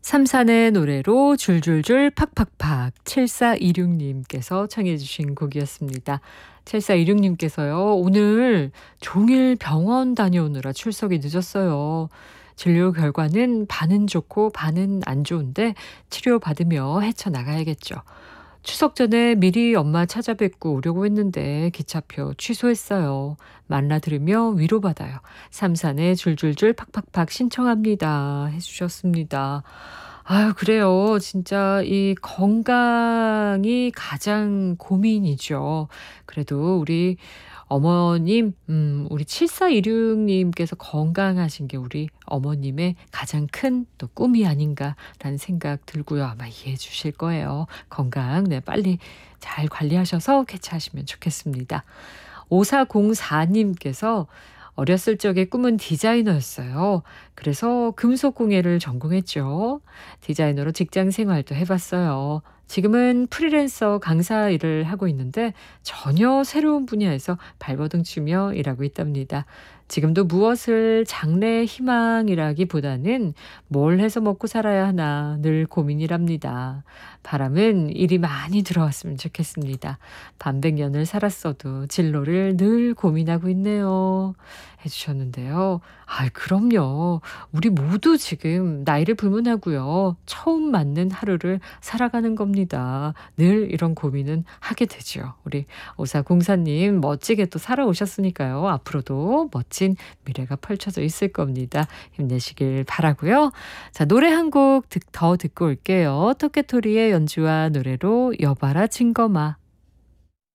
삼산의 노래로 줄줄줄 팍팍팍 7426님께서 청해 주신 곡이었습니다. 7426님께서요. 오늘 종일 병원 다녀오느라 출석이 늦었어요. 진료 결과는 반은 좋고 반은 안 좋은데 치료받으며 헤쳐나가야겠죠. 추석 전에 미리 엄마 찾아뵙고 오려고 했는데 기차표 취소했어요. 만나 들으며 위로받아요. 삼산의 줄줄줄 팍팍팍 신청합니다. 해주셨습니다. 아유, 그래요. 진짜 이 건강이 가장 고민이죠. 그래도 우리 어머님, 우리 7426님께서 건강하신 게 우리 어머님의 가장 큰 또 꿈이 아닌가라는 생각 들고요. 아마 이해해 주실 거예요. 건강, 네, 빨리 잘 관리하셔서 쾌차하시면 좋겠습니다. 5404님께서 어렸을 적에 꿈은 디자이너였어요. 그래서 금속공예를 전공했죠. 디자이너로 직장 생활도 해봤어요. 지금은 프리랜서 강사 일을 하고 있는데 전혀 새로운 분야에서 발버둥 치며 일하고 있답니다. 지금도 무엇을 장래 희망이라기보다는 뭘 해서 먹고 살아야 하나 늘 고민이랍니다. 바람은 일이 많이 들어왔으면 좋겠습니다. 반백년을 살았어도 진로를 늘 고민하고 있네요. 해주셨는데요. 아, 그럼요. 우리 모두 지금 나이를 불문하고요. 처음 맞는 하루를 살아가는 겁니다. 늘 이런 고민은 하게 되죠. 우리 오사공사님 멋지게 또 살아오셨으니까요. 앞으로도 멋진 미래가 펼쳐져 있을 겁니다. 힘내시길 바라고요. 자, 노래 한 곡 더 듣고 올게요. 토끼토리의 연주와 노래로 여봐라 친거마.